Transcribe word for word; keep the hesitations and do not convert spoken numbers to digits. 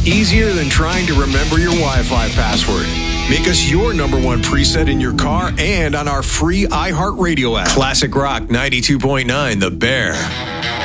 easier than trying to remember your Wi-Fi password. Make us your number one preset in your car and on our free iHeartRadio app. Classic Rock ninety-two point nine, The Bear.